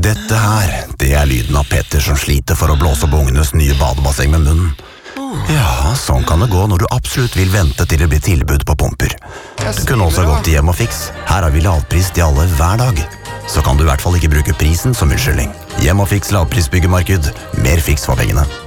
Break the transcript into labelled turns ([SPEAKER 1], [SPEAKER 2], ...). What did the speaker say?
[SPEAKER 1] Dette her, det er lyden av Petter som sliter for å blåse opp ungenes nye badebasseng med munnen. Ja, sånn kan det gå når du absolutt vil vente til det blir tilbud på pumper. Du kunne også gått til Hjem og Fiks. Her har vi lavpris til alle hver dag. Så kan du i hvert fall ikke bruke prisen som unnskyldning. Hjem og Fiks lavprisbyggemarked. Mer fiks for pengene.